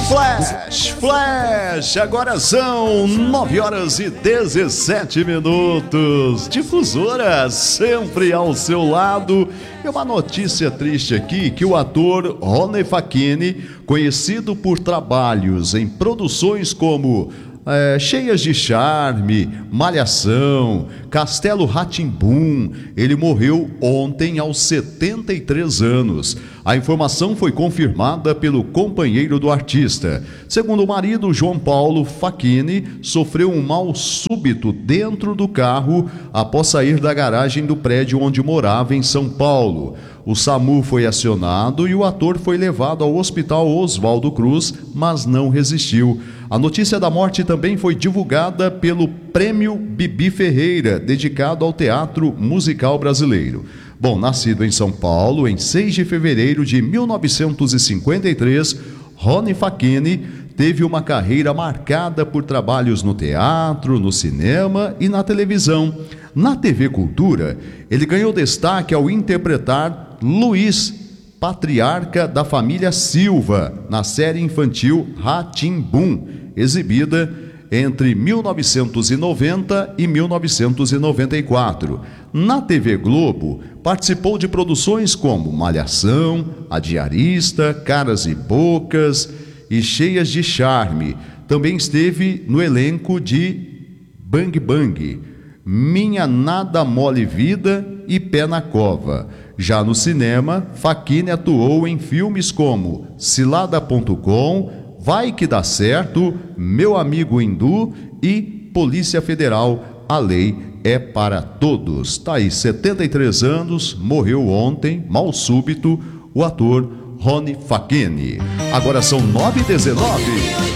Flash, agora são 9h17. Difusora sempre ao seu lado. E uma notícia triste aqui, que o ator Rony Facchini, conhecido por trabalhos em produções como Cheias de Charme, Malhação, Castelo Rá-Tim-Bum, ele morreu ontem aos 73 anos. A informação foi confirmada pelo companheiro do artista. Segundo o marido, João Paulo Facchini sofreu um mal súbito dentro do carro após sair da garagem do prédio onde morava em São Paulo. O SAMU foi acionado e o ator foi levado ao Hospital Oswaldo Cruz, mas não resistiu. A notícia da morte também foi divulgada pelo Prêmio Bibi Ferreira, dedicado ao teatro musical brasileiro. Bom, nascido em São Paulo em 6 de fevereiro de 1953, Rony Facchini teve uma carreira marcada por trabalhos no teatro, no cinema e na televisão. Na TV Cultura, ele ganhou destaque ao interpretar Luiz, patriarca da família Silva, na série infantil Rá-Tim-Bum, exibida entre 1990 e 1994. Na TV Globo, participou de produções como Malhação, A Diarista, Caras e Bocas e Cheias de Charme. Também esteve no elenco de Bang Bang, Minha Nada Mole Vida e Pé na Cova. Já no cinema, Facchini atuou em filmes como Cilada.com, Vai Que Dá Certo, Meu Amigo Hindu e Polícia Federal, A Lei é para Todos. Tá aí, 73 anos, morreu ontem, mal súbito, o ator Rony Facchini. Agora são 9h19.